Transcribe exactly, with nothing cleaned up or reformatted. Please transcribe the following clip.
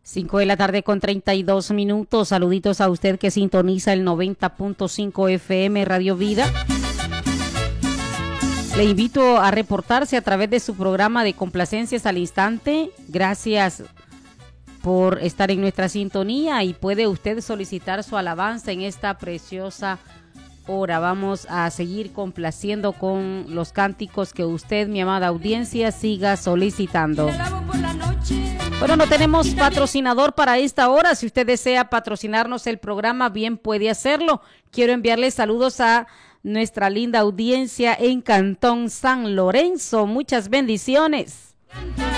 Cinco de la tarde con treinta y dos minutos. Saluditos a usted que sintoniza el noventa punto cinco F M Radio Vida. Le invito a reportarse a través de su programa de Complacencias al Instante. Gracias por estar en nuestra sintonía y puede usted solicitar su alabanza en esta preciosa hora. Vamos a seguir complaciendo con los cánticos que usted, mi amada audiencia, siga solicitando. Bueno, no tenemos patrocinador para esta hora. Si usted desea patrocinarnos el programa, bien puede hacerlo. Quiero enviarle saludos a nuestra linda audiencia en Cantón San Lorenzo. Muchas bendiciones.